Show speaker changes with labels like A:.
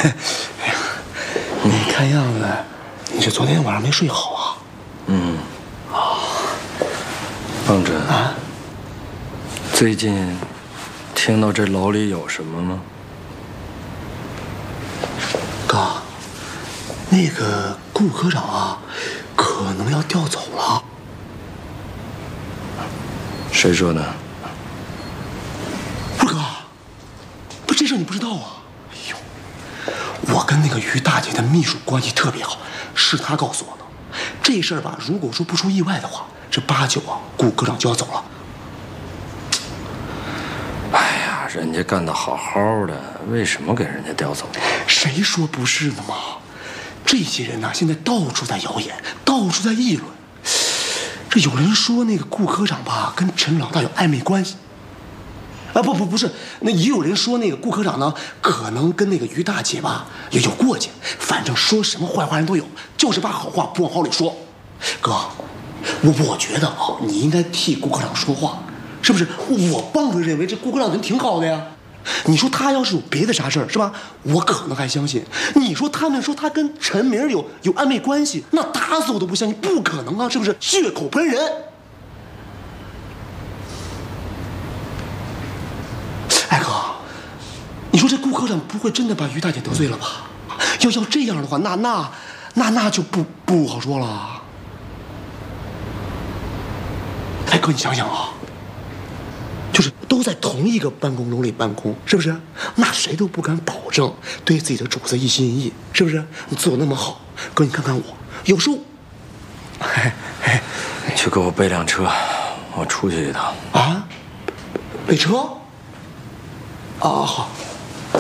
A: 你看样子，你是昨天晚上没睡好啊？
B: 棒真
A: 啊，
B: 最近听到这牢里有什么吗？
A: 哥，那个顾科长啊，可能要调走了。
B: 谁说的？
A: 不是哥，不，这事你不知道啊？哎呦，我跟那个于大姐的秘书关系特别好，是她告诉我的。这事儿吧，如果说不出意外的话，这8、9啊，顾科长就要走了。
B: 哎呀，人家干得好好的，为什么给人家调走？
A: 谁说不是呢嘛？这些人呐，现在到处在谣言，到处在议论。这有人说那个顾科长吧，跟陈老大有暧昧关系。啊，不是，那也有人说那个顾科长呢，可能跟那个于大姐吧也有过节。反正说什么坏话人都有，就是把好话不往好里说。哥，我觉得啊，你应该替顾科长说话，是不是？我帮着认为这顾科长人挺好的呀。你说他要是有别的啥事儿，是吧？我可能还相信。你说他们说他跟陈明有暧昧关系，那打死我都不相信，不可能啊，是不是？血口喷人。哎哥，你说这顾科长不会真的把于大姐得罪了吧？要这样的话，那就不好说了。哎哥，你想想啊。就是都在同一个办公楼里办公，是不是？那谁都不敢保证对自己的主子一心一意，是不是？你做那么好，哥，你看看我，有时候，
B: 去给我备辆车，我出去一趟。
A: 啊，备车？啊，好。